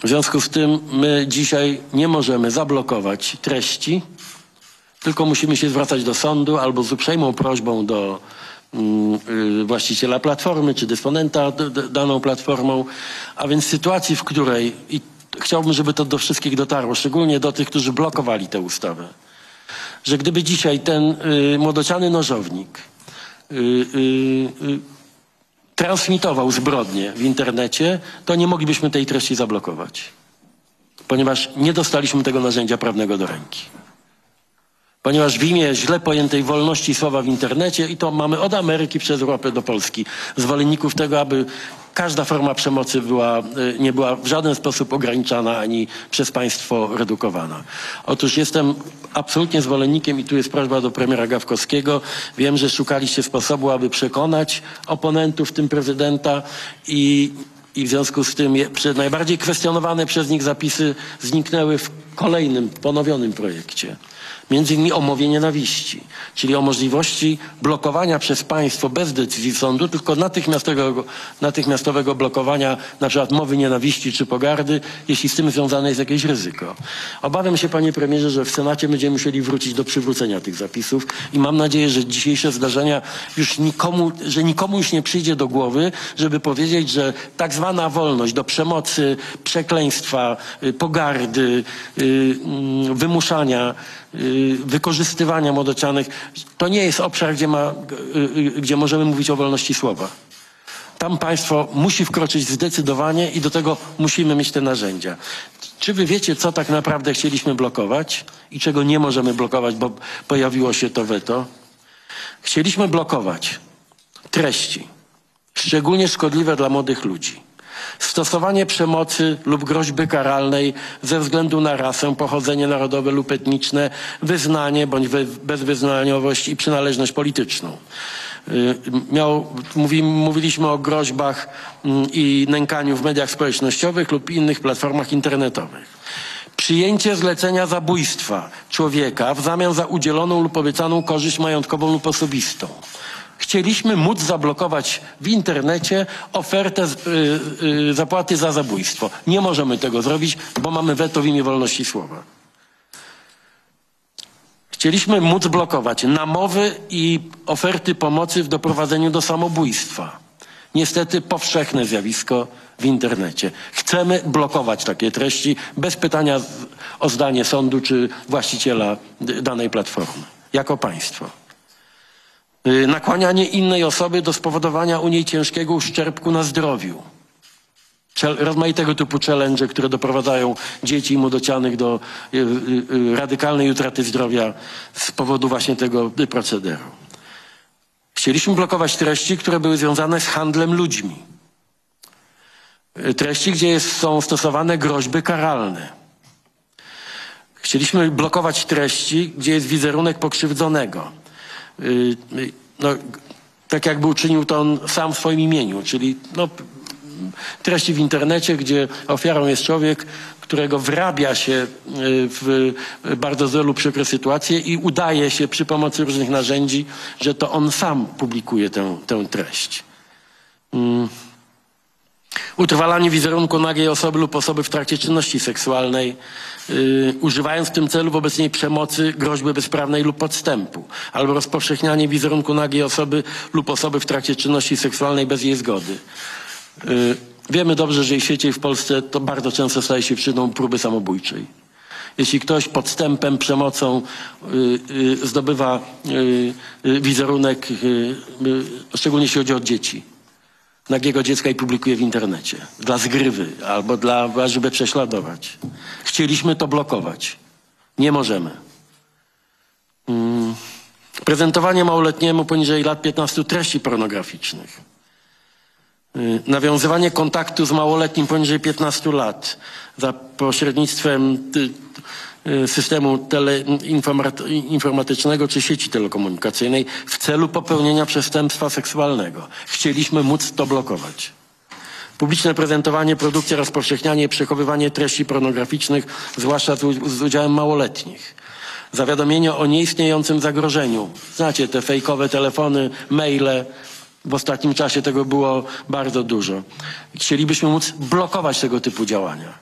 W związku z tym my dzisiaj nie możemy zablokować treści, tylko musimy się zwracać do sądu albo z uprzejmą prośbą do właściciela platformy czy dysponenta daną platformą, a więc sytuacji, w której, i chciałbym, żeby to do wszystkich dotarło, szczególnie do tych, którzy blokowali tę ustawę, że gdyby dzisiaj ten młodociany nożownik transmitował zbrodnie w internecie, to nie moglibyśmy tej treści zablokować, ponieważ nie dostaliśmy tego narzędzia prawnego do ręki. Ponieważ w imię źle pojętej wolności słowa w internecie, i to mamy od Ameryki przez Europę do Polski, zwolenników tego, aby każda forma przemocy nie była w żaden sposób ograniczana ani przez państwo redukowana. Otóż jestem absolutnie zwolennikiem, i tu jest prośba do premiera Gawkowskiego. Wiem, że szukaliście sposobu, aby przekonać oponentów, w tym prezydenta, i w związku z tym najbardziej kwestionowane przez nich zapisy zniknęły w kolejnym, ponowionym projekcie. Między innymi o mowie nienawiści, czyli o możliwości blokowania przez państwo bez decyzji sądu, tylko natychmiastowego blokowania na przykład mowy nienawiści czy pogardy, jeśli z tym związane jest jakieś ryzyko. Obawiam się, panie premierze, że w Senacie będziemy musieli wrócić do przywrócenia tych zapisów i mam nadzieję, że dzisiejsze zdarzenia nikomu już nie przyjdzie do głowy, żeby powiedzieć, że tak zwana wolność do przemocy, przekleństwa, pogardy, wymuszania, wykorzystywania młodocianych, to nie jest obszar, gdzie możemy mówić o wolności słowa. Tam państwo musi wkroczyć zdecydowanie i do tego musimy mieć te narzędzia. Czy wy wiecie, co tak naprawdę chcieliśmy blokować i czego nie możemy blokować, bo pojawiło się to weto? Chcieliśmy blokować treści, szczególnie szkodliwe dla młodych ludzi. Stosowanie przemocy lub groźby karalnej ze względu na rasę, pochodzenie narodowe lub etniczne, wyznanie bądź bezwyznaniowość i przynależność polityczną. Mówiliśmy o groźbach i nękaniu w mediach społecznościowych lub innych platformach internetowych. Przyjęcie zlecenia zabójstwa człowieka w zamian za udzieloną lub obiecaną korzyść majątkową lub osobistą. Chcieliśmy móc zablokować w internecie ofertę zapłaty za zabójstwo. Nie możemy tego zrobić, bo mamy weto w imię wolności słowa. Chcieliśmy móc blokować namowy i oferty pomocy w doprowadzeniu do samobójstwa. Niestety powszechne zjawisko w internecie. Chcemy blokować takie treści bez pytania o zdanie sądu czy właściciela danej platformy, jako państwo. Nakłanianie innej osoby do spowodowania u niej ciężkiego uszczerbku na zdrowiu. Rozmaitego typu challenge, które doprowadzają dzieci i młodocianych do radykalnej utraty zdrowia z powodu właśnie tego procederu. Chcieliśmy blokować treści, które były związane z handlem ludźmi. Treści, gdzie są stosowane groźby karalne. Chcieliśmy blokować treści, gdzie jest wizerunek pokrzywdzonego. Tak jakby uczynił to on sam w swoim imieniu, czyli treści w internecie, gdzie ofiarą jest człowiek, którego wrabia się w bardzo złe lub przykre sytuacje i udaje się przy pomocy różnych narzędzi, że to on sam publikuje tę treść. Utrwalanie wizerunku nagiej osoby lub osoby w trakcie czynności seksualnej, używając w tym celu wobec niej przemocy, groźby bezprawnej lub podstępu, albo rozpowszechnianie wizerunku nagiej osoby lub osoby w trakcie czynności seksualnej bez jej zgody. Wiemy dobrze, że w świecie i w Polsce to bardzo często staje się przyczyną próby samobójczej. Jeśli ktoś podstępem, przemocą zdobywa wizerunek, szczególnie jeśli chodzi o dzieci, nagiego dziecka i publikuje w internecie dla zgrywy albo żeby prześladować. Chcieliśmy to blokować. Nie możemy. Prezentowanie małoletniemu poniżej lat 15 treści pornograficznych. Nawiązywanie kontaktu z małoletnim poniżej 15 lat za pośrednictwem systemu informatycznego czy sieci telekomunikacyjnej w celu popełnienia przestępstwa seksualnego. Chcieliśmy móc to blokować. Publiczne prezentowanie, produkcja, rozpowszechnianie i przechowywanie treści pornograficznych, zwłaszcza z udziałem małoletnich. Zawiadomienie o nieistniejącym zagrożeniu. Znacie te fejkowe telefony, maile. W ostatnim czasie tego było bardzo dużo. Chcielibyśmy móc blokować tego typu działania.